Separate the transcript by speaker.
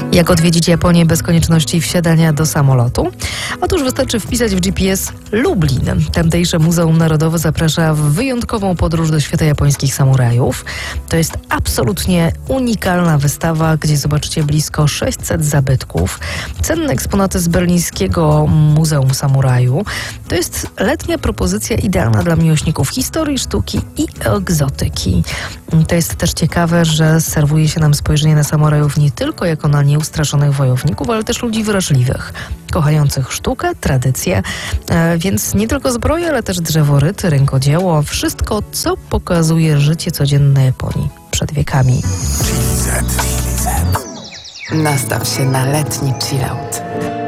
Speaker 1: Jak odwiedzić Japonię bez konieczności wsiadania do samolotu? Otóż wystarczy wpisać w GPS Lublin. Tamtejsze Muzeum Narodowe zaprasza w wyjątkową podróż do świata japońskich samurajów. To jest absolutnie unikalna wystawa, gdzie zobaczycie blisko 600 zabytków. Cenne eksponaty z berlińskiego Muzeum Samuraju. To jest letnia propozycja idealna dla miłośników historii, sztuki i egzotyki. To jest też ciekawe, że serwuje się nam spojrzenie na samurajów nie tylko jako na nieustraszonych wojowników, ale też ludzi wrażliwych, kochających sztukę, tradycję, więc nie tylko zbroje, ale też drzeworyty, rękodzieło, wszystko, co pokazuje życie codzienne Japonii przed wiekami.
Speaker 2: Nastaw się na letni chillout.